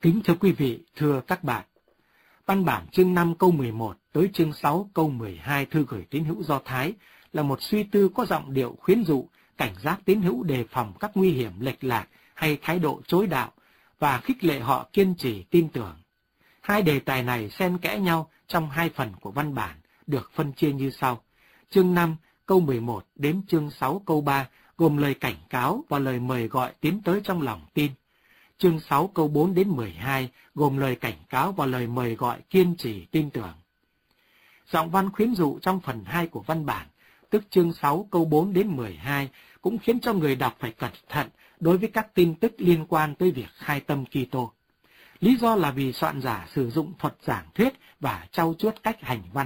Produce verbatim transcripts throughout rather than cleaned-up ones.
Kính thưa quý vị, thưa các bạn, văn bản chương năm câu mười một tới chương sáu câu mười hai thư gửi tín hữu Do Thái là một suy tư có giọng điệu khuyến dụ, cảnh giác tín hữu đề phòng các nguy hiểm lệch lạc hay thái độ chối đạo và khích lệ họ kiên trì tin tưởng. Hai đề tài này xen kẽ nhau trong hai phần của văn bản được phân chia như sau. Chương năm câu mười một đến chương sáu câu ba gồm lời cảnh cáo và lời mời gọi tiến tới trong lòng tin. Chương sáu câu bốn đến mười hai gồm lời cảnh cáo và lời mời gọi kiên trì tin tưởng. Giọng văn khuyến dụ trong phần hai của văn bản, tức chương sáu câu bốn đến mười hai, cũng khiến cho người đọc phải cẩn thận đối với các tin tức liên quan tới việc khai tâm Kitô. Lý do là vì soạn giả sử dụng thuật giảng thuyết và trau chuốt cách hành văn.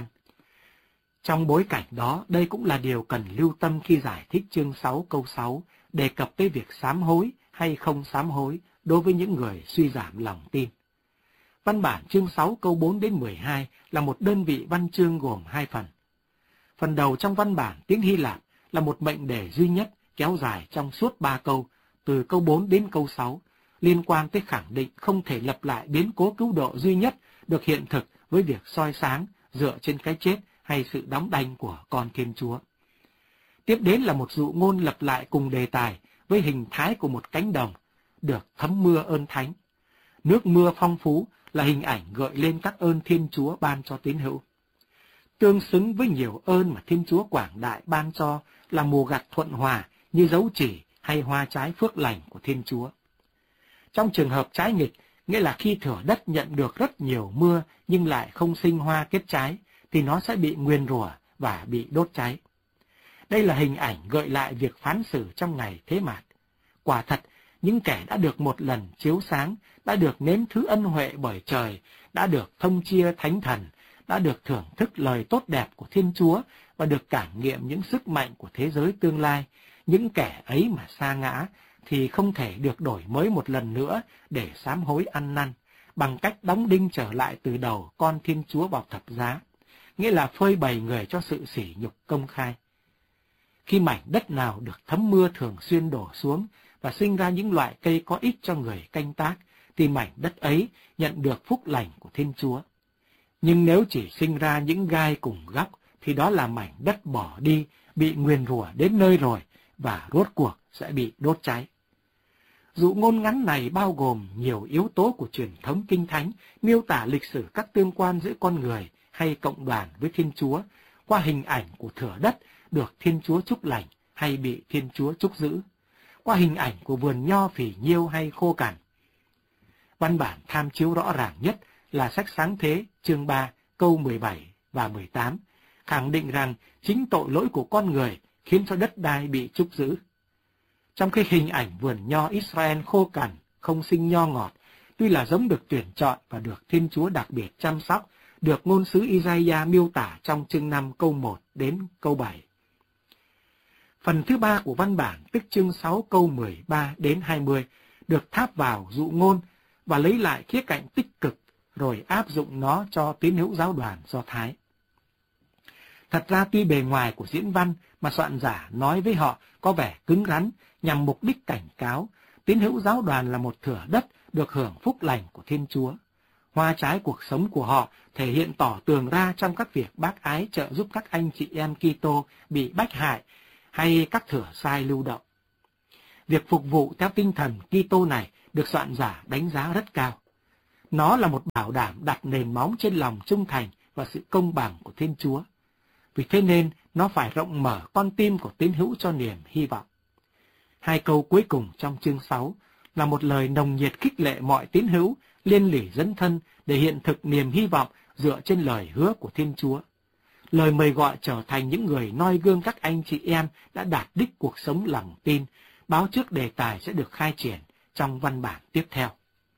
Trong bối cảnh đó, đây cũng là điều cần lưu tâm khi giải thích chương sáu câu sáu, đề cập tới việc sám hối hay không sám hối đối với những người suy giảm lòng tin. Văn bản chương sáu câu bốn đến mười hai là một đơn vị văn chương gồm hai phần. Phần đầu trong văn bản tiếng Hy Lạp là một mệnh đề duy nhất kéo dài trong suốt ba câu, từ câu bốn đến câu sáu, liên quan tới khẳng định không thể lặp lại biến cố cứu độ duy nhất được hiện thực với việc soi sáng dựa trên cái chết hay sự đóng đanh của con Thiên Chúa. Tiếp đến là một dụ ngôn lặp lại cùng đề tài với hình thái của một cánh đồng được thấm mưa ơn thánh. Nước mưa phong phú là hình ảnh gợi lên các ơn Thiên Chúa ban cho tín hữu. Tương xứng với nhiều ơn mà Thiên Chúa quảng đại ban cho là mùa gặt thuận hòa như dấu chỉ hay hoa trái phước lành của Thiên Chúa. Trong trường hợp trái nghịch, nghĩa là khi thửa đất nhận được rất nhiều mưa nhưng lại không sinh hoa kết trái, thì nó sẽ bị nguyền rủa và bị đốt cháy. Đây là hình ảnh gợi lại việc phán xử trong ngày thế mạt. Quả thật, những kẻ đã được một lần chiếu sáng, đã được nếm thứ ân huệ bởi trời, đã được thông chia thánh thần, đã được thưởng thức lời tốt đẹp của Thiên Chúa và được cảm nghiệm những sức mạnh của thế giới tương lai. Những kẻ ấy mà sa ngã thì không thể được đổi mới một lần nữa để sám hối ăn năn, bằng cách đóng đinh trở lại từ đầu con Thiên Chúa vào thập giá, nghĩa là phơi bày người cho sự sỉ nhục công khai. Khi mảnh đất nào được thấm mưa thường xuyên đổ xuống và sinh ra những loại cây có ích cho người canh tác, thì mảnh đất ấy nhận được phúc lành của Thiên Chúa. Nhưng nếu chỉ sinh ra những gai cùng góc, thì đó là mảnh đất bỏ đi, bị nguyền rủa đến nơi rồi, và rốt cuộc sẽ bị đốt cháy. Dụ ngôn ngắn này bao gồm nhiều yếu tố của truyền thống kinh thánh, miêu tả lịch sử các tương quan giữa con người hay cộng đoàn với Thiên Chúa, qua hình ảnh của thửa đất được Thiên Chúa chúc lành hay bị Thiên Chúa chúc giữ, qua hình ảnh của vườn nho phì nhiêu hay khô cằn. Văn bản tham chiếu rõ ràng nhất là sách Sáng Thế chương ba câu mười bảy và mười tám, khẳng định rằng chính tội lỗi của con người khiến cho đất đai bị trúc giữ. Trong khi hình ảnh vườn nho Israel khô cằn, không sinh nho ngọt, tuy là giống được tuyển chọn và được Thiên Chúa đặc biệt chăm sóc, được ngôn sứ Isaiah miêu tả trong chương năm câu một đến câu bảy. Phần thứ ba của văn bản, tức chương sáu câu mười ba đến hai mươi, được tháp vào dụ ngôn và lấy lại khía cạnh tích cực rồi áp dụng nó cho tín hữu giáo đoàn Do Thái. Thật ra tuy bề ngoài của diễn văn mà soạn giả nói với họ có vẻ cứng rắn nhằm mục đích cảnh cáo, tín hữu giáo đoàn là một thửa đất được hưởng phúc lành của Thiên Chúa. Hoa trái cuộc sống của họ thể hiện tỏ tường ra trong các việc bác ái trợ giúp các anh chị em Kitô bị bách hại hay các thửa sai lưu động. Việc phục vụ theo tinh thần Kitô này được soạn giả đánh giá rất cao. Nó là một bảo đảm đặt nền móng trên lòng trung thành và sự công bằng của Thiên Chúa. Vì thế nên nó phải rộng mở con tim của tín hữu cho niềm hy vọng. Hai câu cuối cùng trong chương sáu là một lời nồng nhiệt khích lệ mọi tín hữu liên lỉ dấn thân để hiện thực niềm hy vọng dựa trên lời hứa của Thiên Chúa. Lời mời gọi trở thành những người noi gương các anh chị em đã đạt đích cuộc sống lòng tin, báo trước đề tài sẽ được khai triển trong văn bản tiếp theo.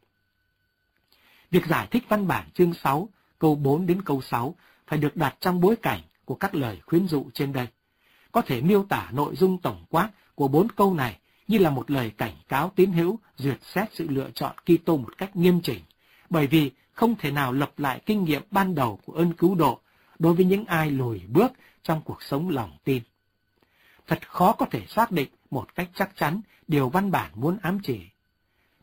Việc giải thích văn bản chương sáu, câu bốn đến câu sáu phải được đặt trong bối cảnh của các lời khuyến dụ trên đây. Có thể miêu tả nội dung tổng quát của bốn câu này như là một lời cảnh cáo tín hữu duyệt xét sự lựa chọn Kitô một cách nghiêm chỉnh, bởi vì không thể nào lặp lại kinh nghiệm ban đầu của ơn cứu độ đối với những ai lùi bước trong cuộc sống lòng tin. Thật khó có thể xác định một cách chắc chắn điều văn bản muốn ám chỉ.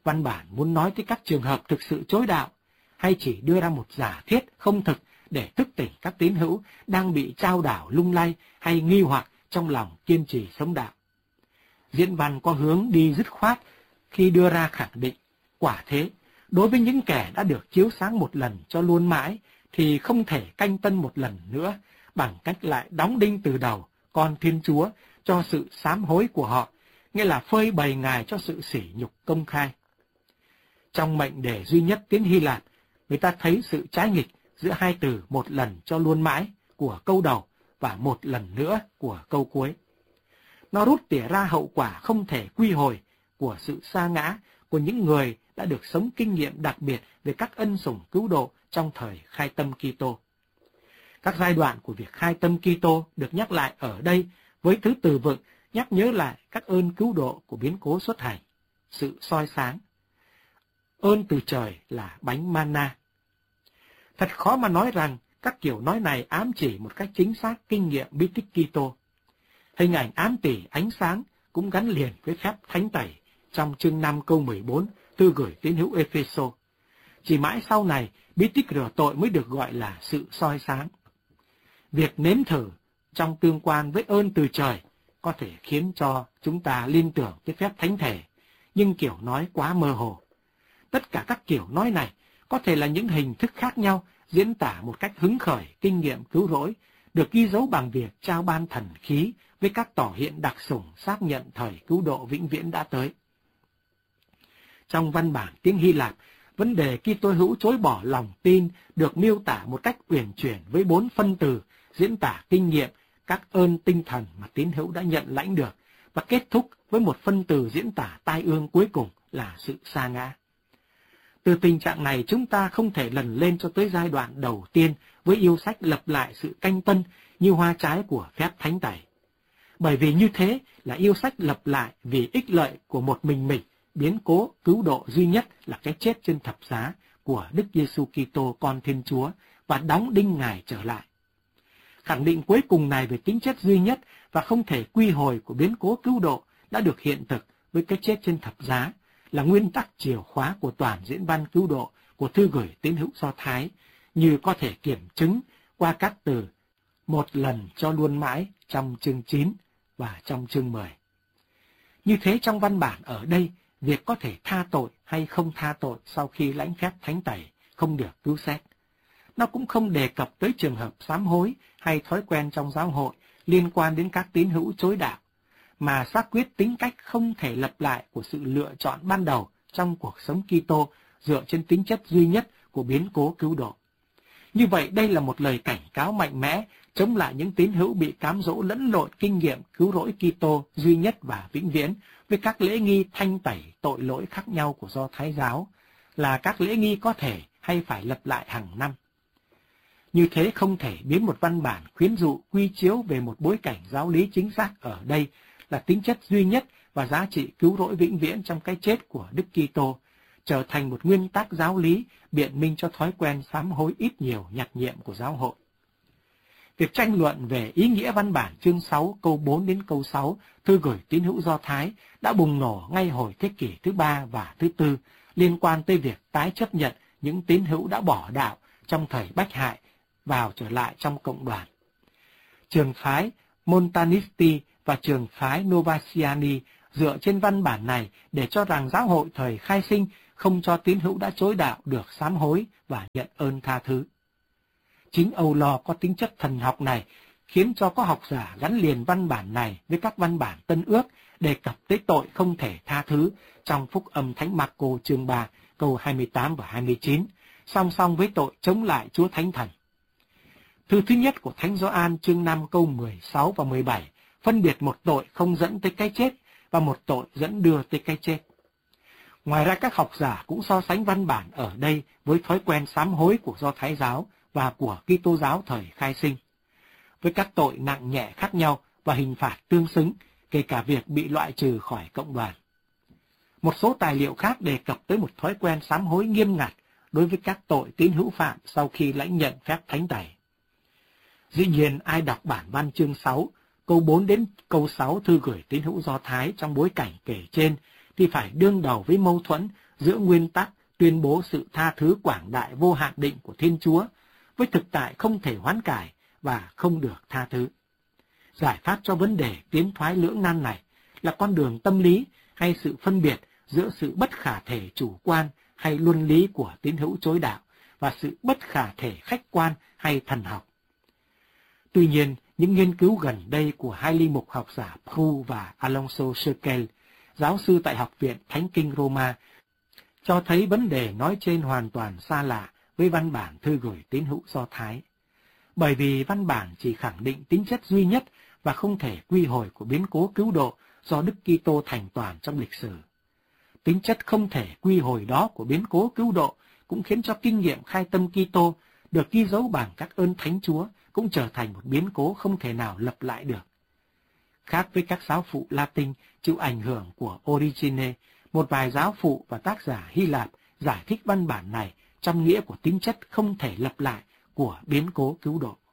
Văn bản muốn nói tới các trường hợp thực sự chối đạo, hay chỉ đưa ra một giả thiết không thực để thức tỉnh các tín hữu đang bị trao đảo lung lay hay nghi hoặc trong lòng kiên trì sống đạo. Diễn văn có hướng đi dứt khoát khi đưa ra khẳng định, quả thế, đối với những kẻ đã được chiếu sáng một lần cho luôn mãi, thì không thể canh tân một lần nữa, bằng cách lại đóng đinh từ đầu con Thiên Chúa cho sự sám hối của họ, nghĩa là phơi bày Ngài cho sự sỉ nhục công khai. Trong mệnh đề duy nhất tiếng Hy Lạp, người ta thấy sự trái nghịch giữa hai từ một lần cho luôn mãi của câu đầu và một lần nữa của câu cuối. Nó rút tỉa ra hậu quả không thể quy hồi của sự sa ngã của những người đã được sống kinh nghiệm đặc biệt về các ân sủng cứu độ trong thời khai tâm Kitô. Các giai đoạn của việc khai tâm Kitô được nhắc lại ở đây với thứ từ vựng nhắc nhớ lại các ơn cứu độ của biến cố xuất hành, sự soi sáng. Ơn từ trời là bánh mana. Thật khó mà nói rằng các kiểu nói này ám chỉ một cách chính xác kinh nghiệm bí tích Kitô. Hình ảnh ám tỉ ánh sáng cũng gắn liền với phép thánh tẩy trong chương năm câu mười bốn thư gửi tín hữu Epheso. Chỉ mãi sau này, bí tích rửa tội mới được gọi là sự soi sáng. Việc nếm thử trong tương quan với ơn từ trời có thể khiến cho chúng ta liên tưởng tới phép thánh thể, nhưng kiểu nói quá mơ hồ. Tất cả các kiểu nói này có thể là những hình thức khác nhau diễn tả một cách hứng khởi kinh nghiệm cứu rỗi, được ghi dấu bằng việc trao ban thần khí với các tỏ hiện đặc sủng xác nhận thời cứu độ vĩnh viễn đã tới. Trong văn bản tiếng Hy Lạp, vấn đề Kitô hữu chối bỏ lòng tin được miêu tả một cách uyển chuyển với bốn phân từ diễn tả kinh nghiệm các ơn tinh thần mà tín hữu đã nhận lãnh được, và kết thúc với một phân từ diễn tả tai ương cuối cùng là sự sa ngã. Từ tình trạng này chúng ta không thể lần lên cho tới giai đoạn đầu tiên với yêu sách lập lại sự canh tân như hoa trái của phép thánh tẩy. Bởi vì như thế là yêu sách lập lại vì ích lợi của một mình mình, biến cố cứu độ duy nhất là cái chết trên thập giá của Đức Giêsu Kitô con Thiên Chúa và đóng đinh Ngài trở lại. Khẳng định cuối cùng này về tính chất duy nhất và không thể quy hồi của biến cố cứu độ đã được hiện thực với cái chết trên thập giá, là nguyên tắc chìa khóa của toàn diễn văn cứu độ của thư gửi tín hữu Do Thái, như có thể kiểm chứng qua các từ một lần cho luôn mãi trong chương chín và trong chương mười. Như thế trong văn bản ở đây, việc có thể tha tội hay không tha tội sau khi lãnh phép thánh tẩy không được cứu xét. Nó cũng không đề cập tới trường hợp sám hối hay thói quen trong giáo hội liên quan đến các tín hữu chối đạo, mà xác quyết tính cách không thể lặp lại của sự lựa chọn ban đầu trong cuộc sống Kitô dựa trên tính chất duy nhất của biến cố cứu độ. Như vậy đây là một lời cảnh cáo mạnh mẽ chống lại những tín hữu bị cám dỗ lẫn lộn kinh nghiệm cứu rỗi Kitô duy nhất và vĩnh viễn với các lễ nghi thanh tẩy tội lỗi khác nhau của Do Thái giáo, là các lễ nghi có thể hay phải lặp lại hàng năm. Như thế không thể biến một văn bản khuyến dụ quy chiếu về một bối cảnh giáo lý chính xác ở đây là tính chất duy nhất và giá trị cứu rỗi vĩnh viễn trong cái chết của Đức Kitô, trở thành một nguyên tắc giáo lý biện minh cho thói quen sám hối ít nhiều nhặt nhiệm của giáo hội. Việc tranh luận về ý nghĩa văn bản chương sáu câu bốn đến câu sáu thư gửi tín hữu Do Thái đã bùng nổ ngay hồi thế kỷ thứ ba và thứ tư, liên quan tới việc tái chấp nhận những tín hữu đã bỏ đạo trong thời Bách Hại vào trở lại trong cộng đoàn. Trường phái Montanisti và trường phái Novatiani dựa trên văn bản này để cho rằng giáo hội thời khai sinh không cho tín hữu đã chối đạo được sám hối và nhận ơn tha thứ. Chính âu lo có tính chất thần học này khiến cho có học giả gắn liền văn bản này với các văn bản Tân Ước đề cập tới tội không thể tha thứ trong Phúc âm Thánh Marco chương ba câu hai mươi tám và hai mươi chín, song song với tội chống lại Chúa Thánh Thần. Thư thứ nhất của Thánh Gioan chương năm câu mười sáu và mười bảy phân biệt một tội không dẫn tới cái chết và một tội dẫn đưa tới cái chết. Ngoài ra các học giả cũng so sánh văn bản ở đây với thói quen sám hối của Do Thái giáo và của Kitô giáo thời khai sinh, với các tội nặng nhẹ khác nhau và hình phạt tương xứng, kể cả việc bị loại trừ khỏi cộng đoàn. Một số tài liệu khác đề cập tới một thói quen sám hối nghiêm ngặt đối với các tội tín hữu phạm sau khi lãnh nhận phép thánh tẩy. Dĩ nhiên ai đọc bản văn chương sáu, câu bốn đến câu sáu thư gửi tín hữu Do Thái trong bối cảnh kể trên thì phải đương đầu với mâu thuẫn giữa nguyên tắc tuyên bố sự tha thứ quảng đại vô hạn định của Thiên Chúa với thực tại không thể hoán cải và không được tha thứ. Giải pháp cho vấn đề tiến thoái lưỡng nan này là con đường tâm lý hay sự phân biệt giữa sự bất khả thể chủ quan hay luân lý của tín hữu chối đạo và sự bất khả thể khách quan hay thần học. Tuy nhiên, những nghiên cứu gần đây của hai linh mục học giả Prou và Alonso Cerquel, giáo sư tại Học viện Thánh Kinh Roma, cho thấy vấn đề nói trên hoàn toàn xa lạ với văn bản thư gửi tín hữu Do Thái. Bởi vì văn bản chỉ khẳng định tính chất duy nhất và không thể quy hồi của biến cố cứu độ do Đức Kitô thành toàn trong lịch sử. Tính chất không thể quy hồi đó của biến cố cứu độ cũng khiến cho kinh nghiệm khai tâm Kitô được ghi dấu bằng các ơn Thánh Chúa cũng trở thành một biến cố không thể nào lặp lại được. Khác với các giáo phụ Latin chịu ảnh hưởng của Origene, một vài giáo phụ và tác giả Hy Lạp giải thích văn bản này trong nghĩa của tính chất không thể lặp lại của biến cố cứu độ.